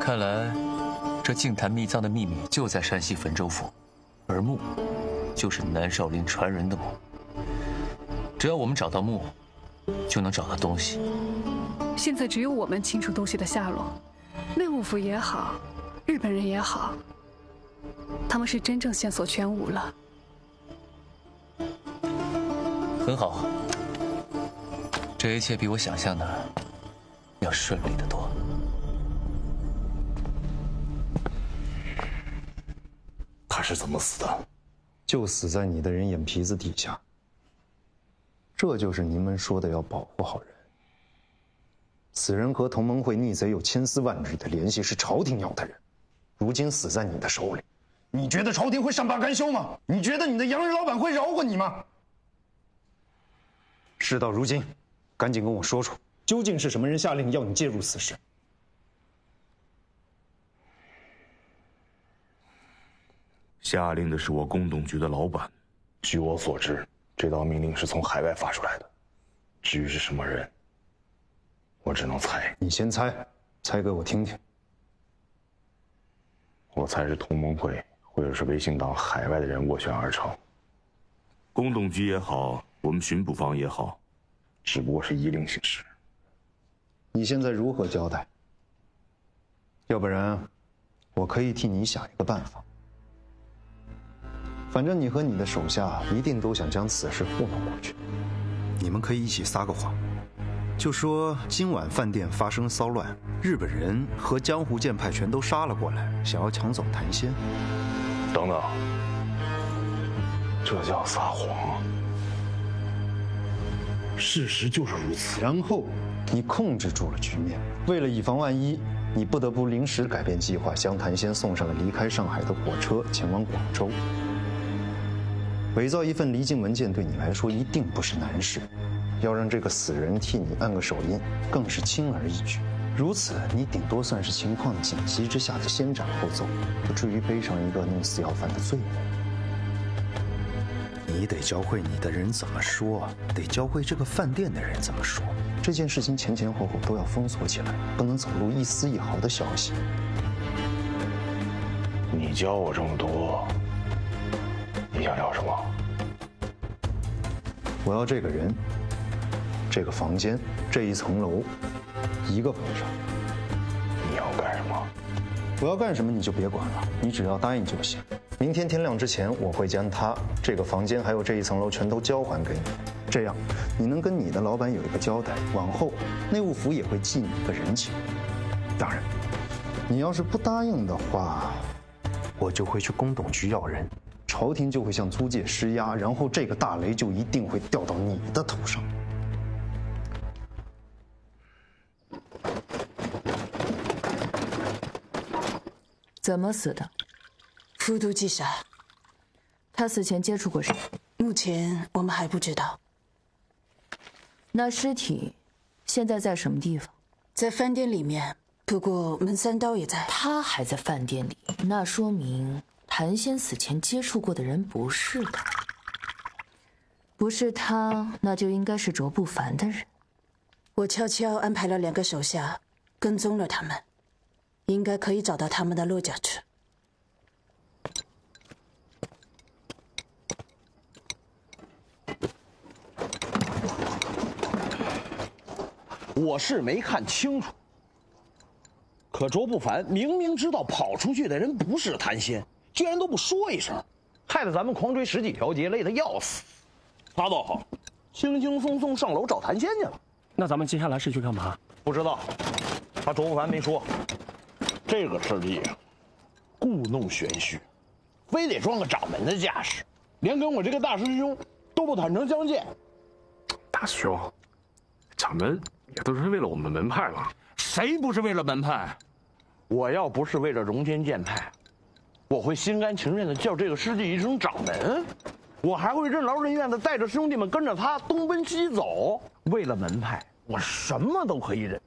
看来，这净坛秘藏的秘密就在山西汾州府，而墓，就是南少林传人的墓。只要我们找到墓，就能找到东西。 现在只有我们清楚东西的下落，内务府也好，日本人也好，他们是真正线索全无了。 很好，这一切比我想象的要顺利得多。 他是怎么死的？ 就死在你的人眼皮子底下。这就是您们说的要保护好人。此人和同盟会逆贼有千丝万缕的联系，是朝廷要的人，如今死在你的手里，你觉得朝廷会善罢甘休吗？你觉得你的洋人老板会饶过你吗？事到如今，赶紧跟我说说，究竟是什么人下令要你介入此事？ 下令的是我工董局的老板。据我所知，这道命令是从海外发出来的。至于是什么人，我只能猜。 你先猜，猜给我听听。 我猜是同盟会或者是维新党海外的人斡旋而成。工董局也好，我们巡捕房也好，只不过是依令行事。 你现在如何交代？要不然，我可以替你想一个办法。反正你和你的手下一定都想将此事糊弄过去，你们可以一起撒个谎，就说今晚饭店发生骚乱，日本人和江湖剑派全都杀了过来，想要抢走谭仙。 等等，这叫撒谎？事实就是如此。 然后你控制住了局面，为了以防万一，你不得不临时改变计划，将谭仙送上了离开上海的火车，前往广州。伪造一份离境文件对你来说一定不是难事，要让这个死人替你按个手印，更是轻而易举。如此，你顶多算是情况紧急之下的先斩后奏，不至于背上一个弄死要犯的罪名。你得教会你的人怎么说，得教会这个饭店的人怎么说。这件事情前前后后都要封锁起来，不能走漏一丝一毫的消息。 你教我这么多，你想要什么？ 我要这个人，这个房间，这一层楼，一个晚上。 你要干什么？ 我要干什么你就别管了，你只要答应就行。明天天亮之前，我会将这个房间还有这一层楼全都交还给你，这样你能跟你的老板有一个交代，往后内务府也会记你一个人情。当然，你要是不答应的话，我就会去工董局要人，朝廷就会向租界施压，然后这个大雷就一定会掉到你的头上。 怎么死的？ 服毒击杀。 他死前接触过谁？ 目前我们还不知道。 那尸体现在在什么地方？ 在饭店里面，不过门三刀也在。 他还在饭店里，那说明谭仙死前接触过的人不是他。不是他，那就应该是卓不凡的人。 我悄悄安排了2个手下跟踪了他们，应该可以找到他们的落脚处。 我是没看清楚，可卓不凡明明知道跑出去的人不是谭仙，居然都不说一声，害得咱们狂追10几条街，累得要死。他倒好，轻轻松松上楼找谭仙去了。 那咱们接下来是去干嘛？ 不知道，他卓不凡没说。这个师弟啊，故弄玄虚，非得装个掌门的架势，连跟我这个大师兄都不坦诚相见。 大师兄，掌门也都是为了我们门派嘛。 谁不是为了门派？我要不是为了荣间剑派，我会心甘情愿的叫这个师弟一声掌门，我还会任劳任怨的带着兄弟们跟着他东奔西走。为了门派，我什么都可以忍。